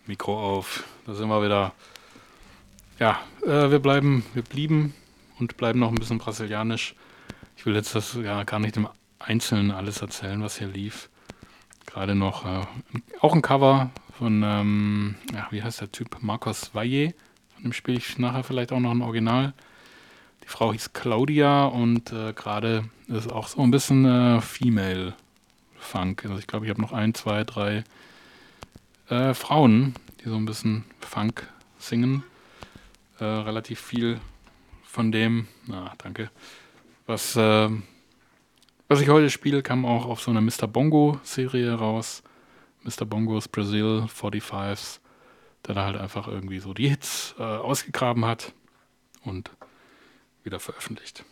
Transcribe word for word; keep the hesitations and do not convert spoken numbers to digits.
Mikro auf. Da sind wir wieder. Ja, äh, wir bleiben, wir blieben und bleiben noch ein bisschen brasilianisch. Ich will jetzt das ja gar nicht im Einzelnen alles erzählen, was hier lief. Gerade noch äh, auch ein Cover von, ähm, ja, wie heißt der Typ? Marcos Valle. Von dem spiele ich nachher vielleicht auch noch ein Original. Die Frau hieß Claudia und äh, gerade ist auch so ein bisschen äh, Female Funk. Also ich glaube, ich habe noch ein, zwei, drei äh, Frauen, die so ein bisschen Funk singen. Äh, relativ viel von dem, na, danke, was, äh, was ich heute spiele, kam auch auf so einer Mister Bongo-Serie raus. Mister Bongos Brazil fünfundvierzig, der da halt einfach irgendwie so die Hits äh, ausgegraben hat und wieder veröffentlicht.